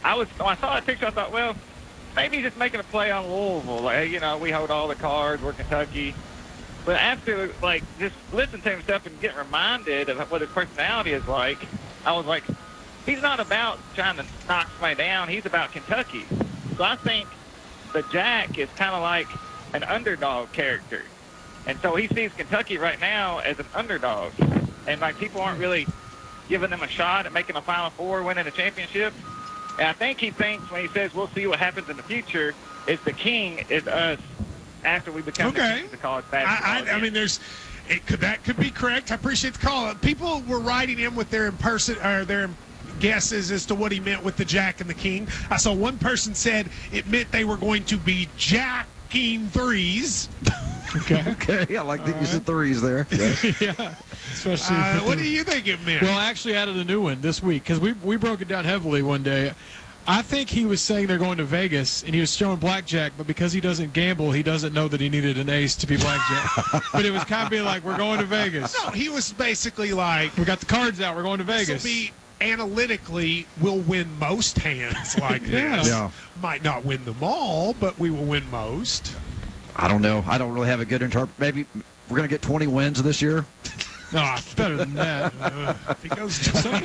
when I saw that picture, I thought, well, maybe he's just making a play on Louisville. Like, we hold all the cards, we're Kentucky. But after, just listening to him stuff and getting reminded of what his personality is like, I was like, he's not about trying to knock somebody down. He's about Kentucky. So I think the Jack is kind of like an underdog character. And so he sees Kentucky right now as an underdog. And, people aren't really giving them a shot at making a Final Four, winning a championship. And I think he thinks when he says we'll see what happens in the future, is the king is us after we become the king of the college basketball. I mean, that could be correct. I appreciate the call. People were writing in with their guesses as to what he meant with the Jack and the King. I saw one person said it meant they were going to be jacking threes. Okay. I like that you said threes there. Yeah. Especially what do you think it meant? Well, I actually added a new one this week because we broke it down heavily one day. I think he was saying they're going to Vegas, and he was showing blackjack, but because he doesn't gamble, he doesn't know that he needed an ace to be blackjack. But it was kind of being like, we're going to Vegas. No, he was basically like, we got the cards out, we're going to Vegas. Analytically, we'll win most hands like this. Yeah. Might not win them all, but we will win most. I don't know. I don't really have a good interpret. Maybe we're going to get 20 wins this year. No, it's better than that. He goes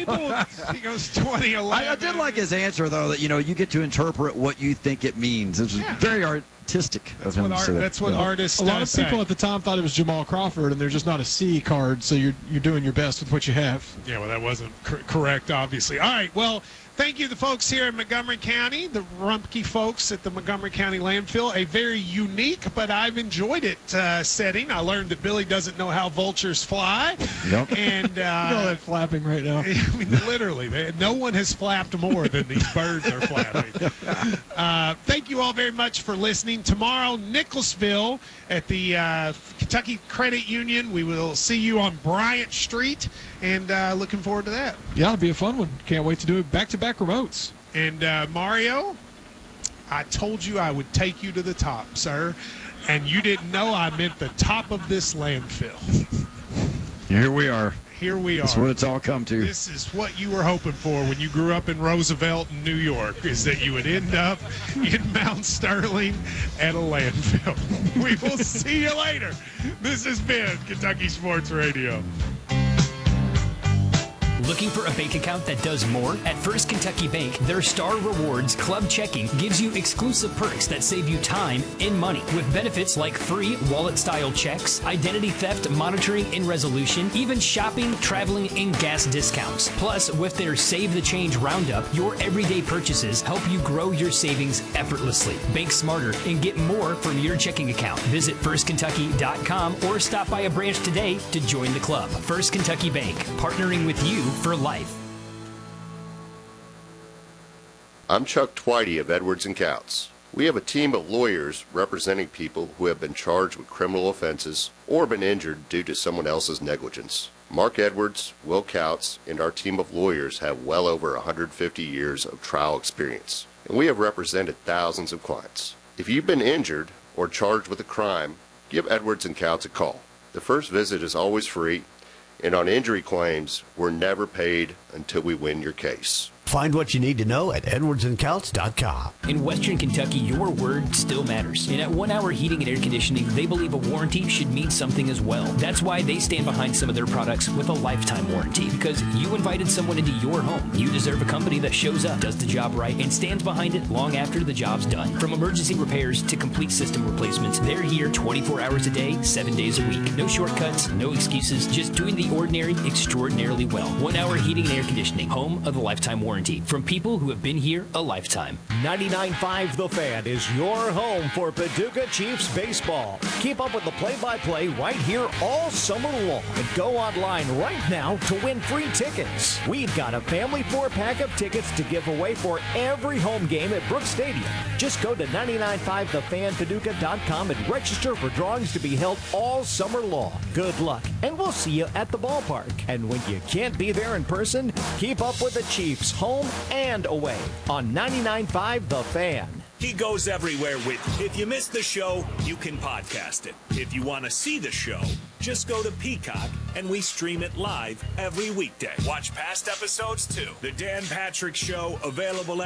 20-11. I did like his answer, though, that, you get to interpret what you think it means. It was very artistic of him to say that. That's what artists A lot of people at the time thought it was Jamal Crawford, and there's just not a C card, so you're doing your best with what you have. Yeah, well, that wasn't correct, obviously. All right, well, thank you to the folks here in Montgomery County, the Rumpke folks at the Montgomery County landfill. A very unique, but I've enjoyed it setting. I learned that Billy doesn't know how vultures fly. Yep. And they're flapping right now. I mean, literally, no one has flapped more than these birds are flapping. Thank you all very much for listening. Tomorrow, Nicholasville at the Kentucky Credit Union. We will see you on Bryant Street, and looking forward to that. Yeah, it'll be a fun one. Can't wait to do it back-to-back remotes. And Mario, I told you I would take you to the top, sir, and you didn't know I meant the top of this landfill. Here we are. Here we are. That's what it's all come to. This is what you were hoping for when you grew up in Roosevelt, New York, is that you would end up in Mount Sterling at a landfill. We will see you later. This has been Kentucky Sports Radio. Looking for a bank account that does more? At First Kentucky Bank, their Star Rewards Club Checking gives you exclusive perks that save you time and money, with benefits like free wallet-style checks, identity theft monitoring and resolution, even shopping, traveling, and gas discounts. Plus, with their Save the Change Roundup, your everyday purchases help you grow your savings effortlessly. Bank smarter and get more from your checking account. Visit firstkentucky.com or stop by a branch today to join the club. First Kentucky Bank, partnering with you for life. I'm Chuck Twitty of Edwards & Counts. We have a team of lawyers representing people who have been charged with criminal offenses or been injured due to someone else's negligence. Mark Edwards, Will Counts, and our team of lawyers have well over 150 years of trial experience, and we have represented thousands of clients. If you've been injured or charged with a crime, give Edwards & Counts a call. The first visit is always free, and on injury claims, we're never paid until we win your case. Find what you need to know at edwardsandcounts.com. In Western Kentucky, your word still matters. And at 1 Hour Heating and Air Conditioning, they believe a warranty should mean something as well. That's why they stand behind some of their products with a lifetime warranty. Because you invited someone into your home. You deserve a company that shows up, does the job right, and stands behind it long after the job's done. From emergency repairs to complete system replacements, they're here 24 hours a day, 7 days a week. No shortcuts, no excuses, just doing the ordinary extraordinarily well. 1 Hour Heating and Air Conditioning, home of the lifetime warranty. From people who have been here a lifetime. 99.5 The Fan is your home for Paducah Chiefs baseball. Keep up with the play-by-play right here all summer long. And go online right now to win free tickets. We've got a family 4-pack of tickets to give away for every home game at Brooks Stadium. Just go to 995thefanpaducah.com and register for drawings to be held all summer long. Good luck, and we'll see you at the ballpark. And when you can't be there in person, keep up with the Chiefs home and away on 99.5 The Fan. He goes everywhere with you. If you missed the show, you can podcast it. If you want to see the show, just go to Peacock and we stream it live every weekday. Watch past episodes too. The Dan Patrick Show, available